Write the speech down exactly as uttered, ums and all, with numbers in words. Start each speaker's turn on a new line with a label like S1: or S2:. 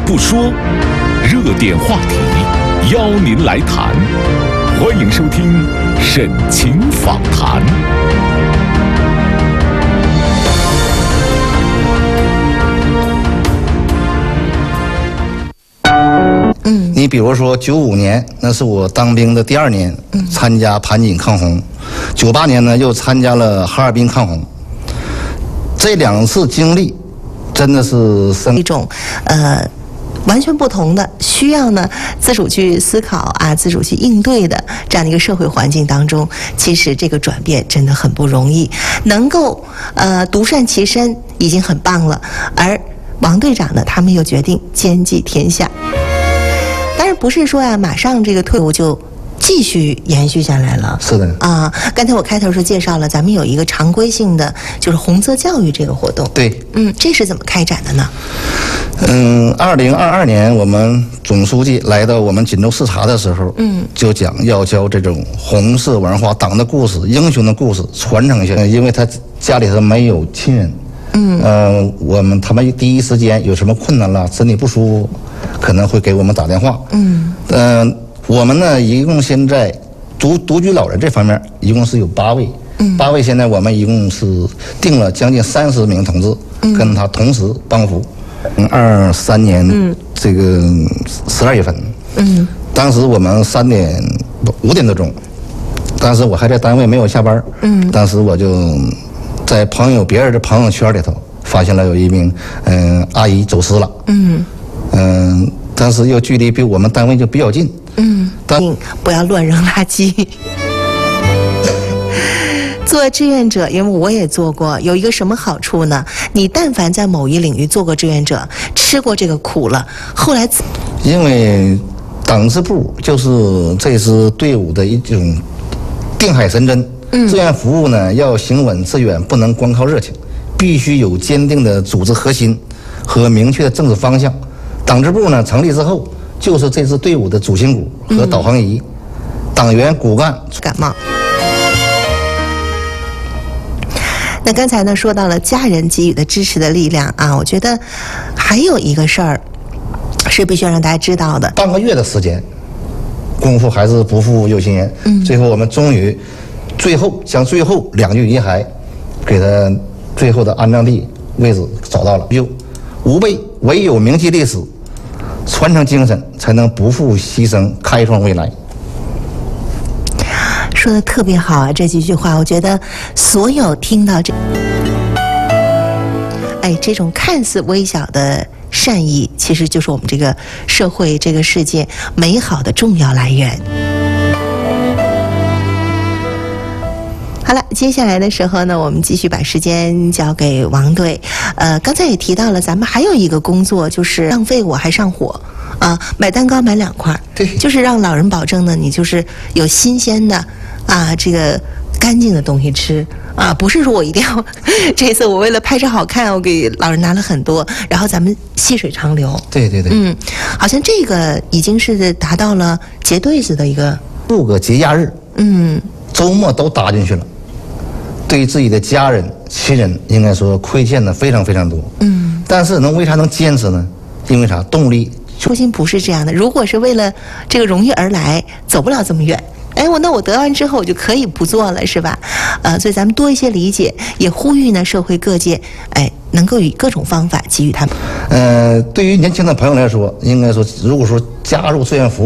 S1: 不说，热点话题邀您来谈，欢迎收听沈晴访谈。
S2: 嗯，你比如说九五年，那是我当兵的第二年，嗯、参加盘锦抗洪；九八年呢，又参加了哈尔滨抗洪。这两次经历，真的是生
S3: 一种呃完全不同的，需要呢自主去思考啊，自主去应对的这样的一个社会环境当中，其实这个转变真的很不容易，能够呃独善其身已经很棒了。而王队长呢，他们又决定兼济天下。当然不是说呀，马上这个退伍就继续延续下来了。
S2: 是的
S3: 啊，刚才我开头是介绍了，咱们有一个常规性的，就是红色教育这个活动。
S2: 对，
S3: 嗯，这是怎么开展的呢？
S2: 嗯，二零二二年我们总书记来到我们锦州视察的时候，嗯，就讲要教这种红色文化、党的故事、英雄的故事传承下来，因为他家里头没有亲人。嗯，呃，我们他们第一时间有什么困难了，身体不舒服，可能会给我们打电话。嗯，呃，我们呢，一共现在独独居老人这方面一共是有八位。嗯，八位现在我们一共是定了将近三十名同志，嗯、跟他同时帮扶。二三年，嗯，这个十二月份，嗯，当时我们三点五点多钟，当时我还在单位没有下班，嗯，当时我就在朋友别人的朋友圈里头发现了有一名嗯、呃、阿姨走失了，嗯嗯、呃，当时又距离比我们单位就比较近，嗯，但
S3: 不要乱扔垃圾。做志愿者，因为我也做过，有一个什么好处呢？你但凡在某一领域做过志愿者，吃过这个苦了，后来
S2: 因为党支部就是这支队伍的一种定海神针。嗯，志愿服务呢要行稳致远，不能光靠热情，必须有坚定的组织核心和明确的政治方向。党支部呢成立之后，就是这支队伍的主心骨和导航仪，嗯、党员骨干
S3: 感冒。那刚才呢说到了家人给予的支持的力量啊，我觉得还有一个事儿是必须要让大家知道的。
S2: 半个月的时间，功夫还是不负有心人。嗯，最后我们终于，最后将最后两具遗骸，给他最后的安葬地位置找到了。就吾辈唯有铭记历史，传承精神，才能不负牺牲，开创未来。
S3: 说的特别好啊，这几句话，我觉得所有听到这，哎，这种看似微小的善意，其实就是我们这个社会、这个世界美好的重要来源。好了，接下来的时候呢，我们继续把时间交给王队。呃，刚才也提到了，咱们还有一个工作，就是浪费我还上火。啊，买蛋糕买两块，
S2: 对，
S3: 就是让老人保证呢，你就是有新鲜的啊，这个干净的东西吃啊，不是说我一定要这次我为了拍照好看，我给老人拿了很多，然后咱们细水长流。
S2: 对对对，
S3: 嗯，好像这个已经是达到了结对子的一个
S2: 六个节假日，嗯，周末都搭进去了，对自己的家人亲人应该说亏欠的非常非常多，嗯，但是能为啥能坚持呢？因为啥？动力。
S3: 初心不是这样的，如果是为了这个荣誉而来，走不了这么远。哎，我那我得完之后我就可以不做了，是吧？呃，所以咱们多一些理解，也呼吁呢社会各界，哎，能够以各种方法给予他们。
S2: 呃，对于年轻的朋友来说，应该说，如果说加入志愿服务。